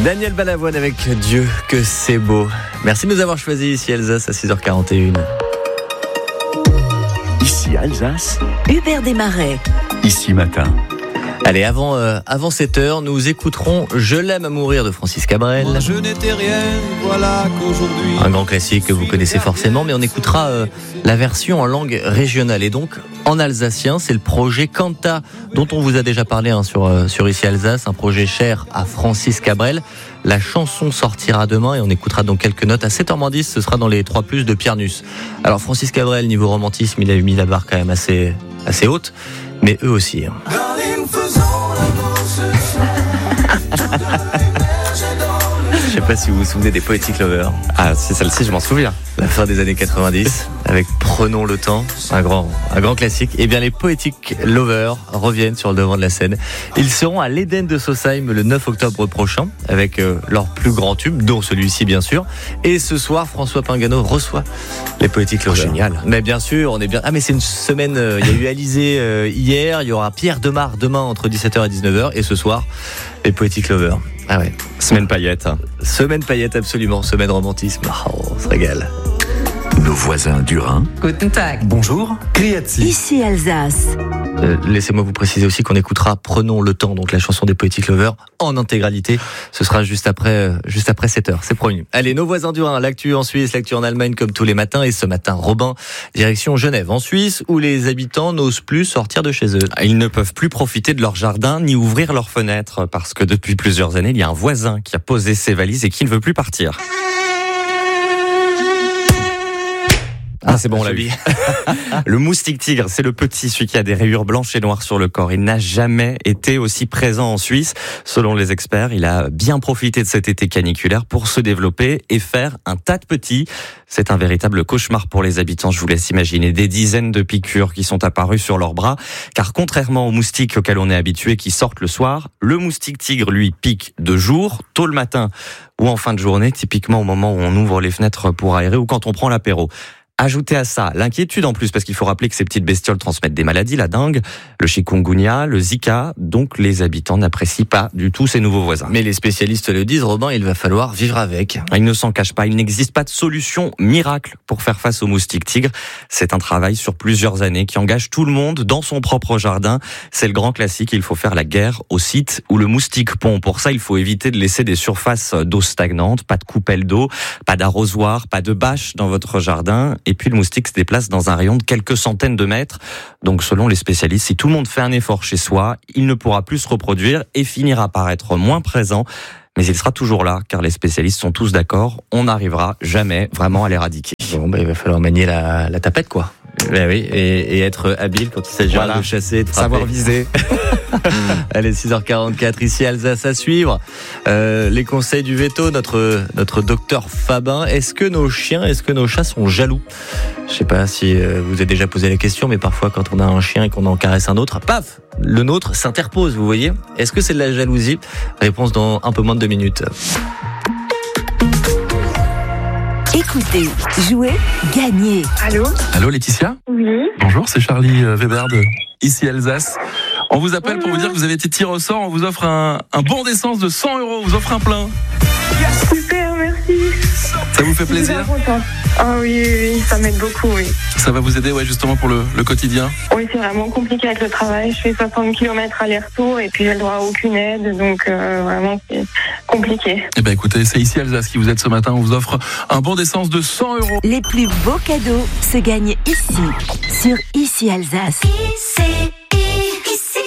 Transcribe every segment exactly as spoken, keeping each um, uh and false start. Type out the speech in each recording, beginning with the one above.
Daniel Balavoine avec Dieu que c'est beau. Merci de nous avoir choisis ici Alsace à six heures quarante et une. Ici Alsace, Hubert Desmarais. Ici Matin. Allez, avant, euh, avant sept heures, nous écouterons Je l'aime à mourir de Francis Cabrel. Moi, je n'étais rien, voilà qu'aujourd'hui. Un grand classique que vous connaissez forcément, mais on écoutera euh, la version en langue régionale et donc en alsacien. C'est le projet Canta dont on vous a déjà parlé hein, sur, euh, sur Ici Alsace, un projet cher à Francis Cabrel. La chanson sortira demain et on écoutera donc quelques notes. À sept heures moins dix, ce sera dans les trois plus de Pierre Nuss. Alors Francis Cabrel, niveau romantisme, il a mis la barre quand même assez, assez haute, mais eux aussi. Hein. Je sais pas si vous vous souvenez des Poetic Lovers. Ah, c'est celle-ci, je m'en souviens. La fin des années quatre-vingt-dix, avec Prenons le temps, un grand, un grand classique. Eh bien, les Poetic Lovers reviennent sur le devant de la scène. Ils seront à l'Éden de Sausheim le neuf octobre prochain, avec euh, leur plus grand tube, dont celui-ci, bien sûr. Et ce soir, François Pingano reçoit les Poetic Lovers. Oh, génial. Mais bien sûr, on est bien. Ah, mais c'est une semaine. Euh, il y a eu Alizé euh, hier, il y aura Pierre Demar demain entre dix-sept heures et dix-neuf heures, et ce soir, les Poetic Lovers. Ah ouais. Semaine paillette. Semaine paillette, absolument. Semaine romantisme. Oh, on se régale. Nos voisins du Rhin. Guten Tag. Bonjour. Créatif. Ici Alsace. Euh, laissez-moi vous préciser aussi qu'on écoutera Prenons le temps, donc la chanson des Poetic Lovers en intégralité. Ce sera juste après, euh, juste après sept heures, c'est promis. Allez, nos voisins du Rhin, l'actu en Suisse, l'actu en Allemagne comme tous les matins. Et ce matin, Robin, direction Genève, en Suisse, où les habitants n'osent plus sortir de chez eux. Ils ne peuvent plus profiter de leur jardin ni ouvrir leurs fenêtres parce que depuis plusieurs années, il y a un voisin qui a posé ses valises et qui ne veut plus partir. Ah, c'est bon, on l'a vu. Le moustique tigre, c'est le petit, celui qui a des rayures blanches et noires sur le corps. Il n'a jamais été aussi présent en Suisse. Selon les experts, il a bien profité de cet été caniculaire pour se développer et faire un tas de petits. C'est un véritable cauchemar pour les habitants. Je vous laisse imaginer des dizaines de piqûres qui sont apparues sur leurs bras. Car contrairement aux moustiques auxquels on est habitué qui sortent le soir, le moustique tigre, lui, pique de jour, tôt le matin ou en fin de journée, typiquement au moment où on ouvre les fenêtres pour aérer ou quand on prend l'apéro. Ajoutez à ça l'inquiétude en plus, parce qu'il faut rappeler que ces petites bestioles transmettent des maladies, la dengue, le chikungunya, le zika, donc les habitants n'apprécient pas du tout ces nouveaux voisins. Mais les spécialistes le disent, Robin, il va falloir vivre avec. Ils ne s'en cachent pas, il n'existe pas de solution miracle pour faire face aux moustiques tigres. C'est un travail sur plusieurs années qui engage tout le monde dans son propre jardin. C'est le grand classique, il faut faire la guerre au site où le moustique pond. Pour ça, il faut éviter de laisser des surfaces d'eau stagnantes, pas de coupelle d'eau, pas d'arrosoir, pas de bâche dans votre jardin. Et puis le moustique se déplace dans un rayon de quelques centaines de mètres. Donc selon les spécialistes, si tout le monde fait un effort chez soi, il ne pourra plus se reproduire et finira par être moins présent. Mais il sera toujours là, car les spécialistes sont tous d'accord, on n'arrivera jamais vraiment à l'éradiquer. Bon, bah, il va falloir manier la, la tapette, quoi. Ben oui, et, et être habile quand il s'agira voilà. de chasser, de frapper. Savoir viser. Allez, six heures quarante-quatre, ici Alsace à suivre. Euh, les conseils du veto, notre, notre docteur Fabin. Est-ce que nos chiens, est-ce que nos chats sont jaloux ? Je sais pas si euh, vous avez déjà posé la question, mais parfois quand on a un chien et qu'on en caresse un autre, paf, le nôtre s'interpose, vous voyez ? Est-ce que c'est de la jalousie ? Réponse dans un peu moins de deux minutes. Écoutez, jouez, gagnez. Allô ? Allô Laetitia ? Oui. Bonjour, c'est Charlie Weber de Ici Alsace. On vous appelle pour vous dire que vous avez été tiré au sort. On vous offre un, un bon d'essence de cent euros. On vous offre un plein. Super, merci. Ça vous fait plaisir ? Ah oui, oui, oui, ça m'aide beaucoup, oui. Ça va vous aider, ouais, justement pour le, le quotidien ? Oui, c'est vraiment compliqué avec le travail. Je fais soixante kilomètres aller-retour et puis j'ai le droit à aucune aide. Donc euh, vraiment, c'est compliqué. Eh bien écoutez, c'est Ici Alsace qui vous aide ce matin. On vous offre un bon d'essence de cent euros. Les plus beaux cadeaux se gagnent ici, sur Ici Alsace. Ici, ici.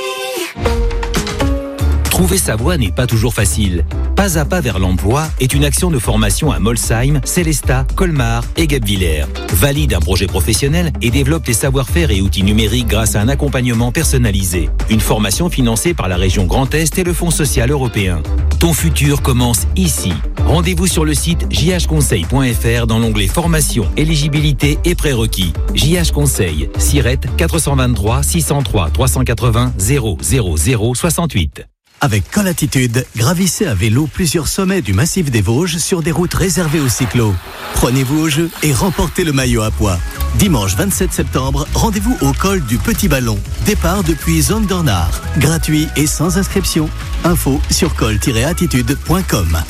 Trouver sa voie n'est pas toujours facile. Pas à pas vers l'emploi est une action de formation à Molsheim, Célestat, Colmar et Guebwiller. Valide un projet professionnel et développe tes savoir-faire et outils numériques grâce à un accompagnement personnalisé. Une formation financée par la région Grand Est et le Fonds social européen. Ton futur commence ici. Rendez-vous sur le site j h conseil point f r dans l'onglet formation, éligibilité et prérequis. J H Conseil, Sirette quatre cent vingt-trois six cent trois trois cent quatre-vingts zéro zéro zéro soixante-huit. Avec Colatitude, gravissez à vélo plusieurs sommets du massif des Vosges sur des routes réservées aux cyclos. Prenez-vous au jeu et remportez le maillot à pois. Dimanche vingt-sept septembre, rendez-vous au col du Petit Ballon. Départ depuis Zone d'Ornard. Gratuit et sans inscription. Info sur col tiret attitude point com.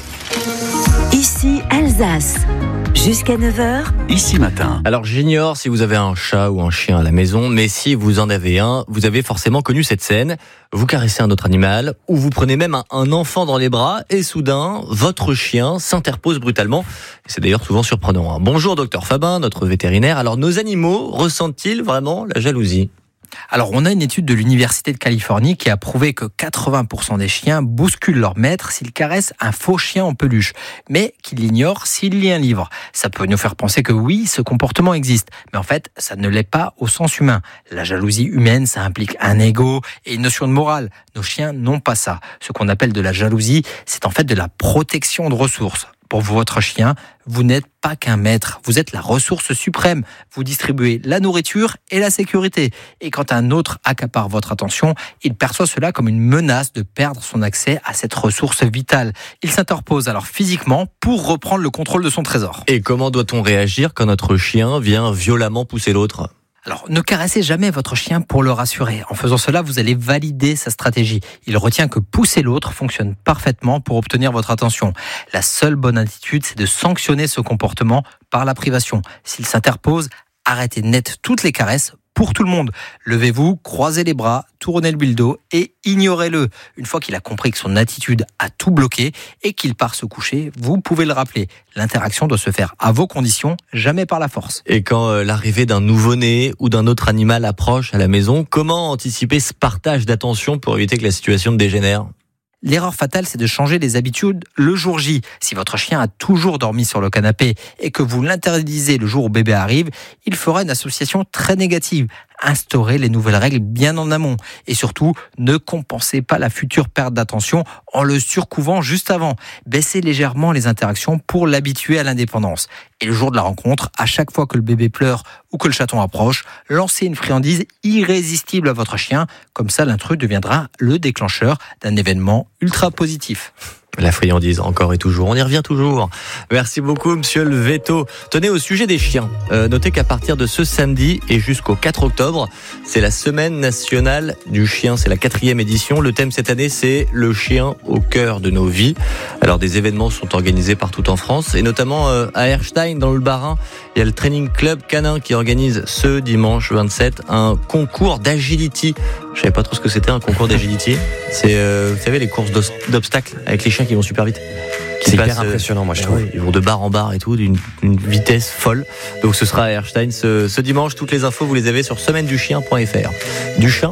Ici Alsace. Jusqu'à neuf heures. Ici Matin. Alors j'ignore si vous avez un chat ou un chien à la maison, mais si vous en avez un, vous avez forcément connu cette scène. Vous caressez un autre animal, ou vous prenez même un, un enfant dans les bras, et soudain, votre chien s'interpose brutalement. Et c'est d'ailleurs souvent surprenant. Hein. Bonjour docteur Fabin, notre vétérinaire. Alors nos animaux ressentent-ils vraiment la jalousie ? Alors, on a une étude de l'Université de Californie qui a prouvé que quatre-vingts pour cent des chiens bousculent leur maître s'ils caressent un faux chien en peluche, mais qu'ils l'ignorent s'il lit un livre. Ça peut nous faire penser que oui, ce comportement existe, mais en fait, ça ne l'est pas au sens humain. La jalousie humaine, ça implique un ego et une notion de morale. Nos chiens n'ont pas ça. Ce qu'on appelle de la jalousie, c'est en fait de la protection de ressources. Pour votre chien, vous n'êtes pas qu'un maître, vous êtes la ressource suprême. Vous distribuez la nourriture et la sécurité. Et quand un autre accapare votre attention, il perçoit cela comme une menace de perdre son accès à cette ressource vitale. Il s'interpose alors physiquement pour reprendre le contrôle de son trésor. Et comment doit-on réagir quand notre chien vient violemment pousser l'autre ? Alors, ne caressez jamais votre chien pour le rassurer. En faisant cela, vous allez valider sa stratégie. Il retient que pousser l'autre fonctionne parfaitement pour obtenir votre attention. La seule bonne attitude, c'est de sanctionner ce comportement par la privation. S'il s'interpose, arrêtez net toutes les caresses pour tout le monde. Levez-vous, croisez les bras, tournez-lui le dos et ignorez-le. Une fois qu'il a compris que son attitude a tout bloqué et qu'il part se coucher, vous pouvez le rappeler. L'interaction doit se faire à vos conditions, jamais par la force. Et quand euh, l'arrivée d'un nouveau-né ou d'un autre animal approche à la maison, comment anticiper ce partage d'attention pour éviter que la situation ne dégénère ? L'erreur fatale, c'est de changer les habitudes le jour J. Si votre chien a toujours dormi sur le canapé et que vous l'interdisez le jour où bébé arrive, il fera une association très négative. Instaurez les nouvelles règles bien en amont. Et surtout, ne compensez pas la future perte d'attention en le surcouvant juste avant. Baissez légèrement les interactions pour l'habituer à l'indépendance. Et le jour de la rencontre, à chaque fois que le bébé pleure ou que le chaton approche, lancez une friandise irrésistible à votre chien. Comme ça, l'intrus deviendra le déclencheur d'un événement ultra positif. La friandise, encore et toujours. On y revient toujours. Merci beaucoup, monsieur le Veto. Tenez, au sujet des chiens, euh, notez qu'à partir de ce samedi et jusqu'au quatre octobre, c'est la semaine nationale du chien. C'est la quatrième édition. Le thème cette année, c'est le chien au cœur de nos vies. Alors, des événements sont organisés partout en France et notamment euh, à Erstein, dans le Bas-Rhin. Il y a le Training Club Canin qui organise ce dimanche vingt-sept un concours d'agility. Je savais pas trop ce que c'était un concours d'agility. C'est, euh, vous savez, les courses d'obstacles avec les chiens qui vont super vite. C'est hyper impressionnant, moi je trouve. Ils vont de bar en bar et tout, d'une vitesse folle. Donc ce sera à Erstein ce, ce dimanche. Toutes les infos, vous les avez sur semaine du chien point f r. Du chien